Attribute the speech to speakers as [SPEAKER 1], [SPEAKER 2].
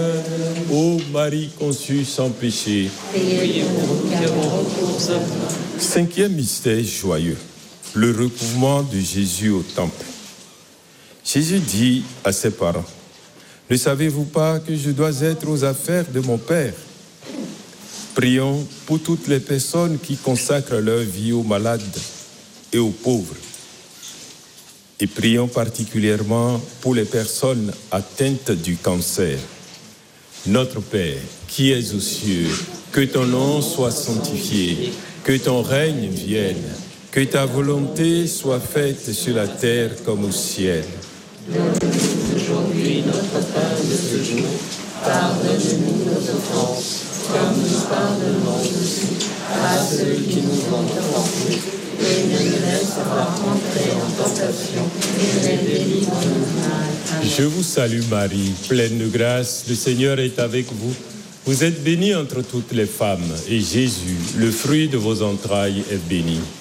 [SPEAKER 1] Ô Marie conçue sans péché.
[SPEAKER 2] Priez pour ça.
[SPEAKER 1] Cinquième mystère joyeux, le recouvrement de Jésus au temple. Jésus dit à ses parents, « Ne savez-vous pas que je dois être aux affaires de mon Père ? Prions pour toutes les personnes qui consacrent leur vie aux malades et aux pauvres. Et prions particulièrement pour les personnes atteintes du cancer. Notre Père, qui es aux cieux, que ton nom soit sanctifié, que ton règne vienne, que ta volonté soit faite sur la terre comme au ciel.
[SPEAKER 2] Donne-nous aujourd'hui notre pain de ce jour. Pardonne-nous nos offenses, comme nous pardonnons aussi à ceux qui nous ont offensés. Et ne nous laisse pas entrer en tentation, mais délivre-nous du mal. Amen.
[SPEAKER 1] Je vous salue Marie, pleine de grâce, le Seigneur est avec vous. Vous êtes bénie entre toutes les femmes, et Jésus, le fruit de vos entrailles, est béni.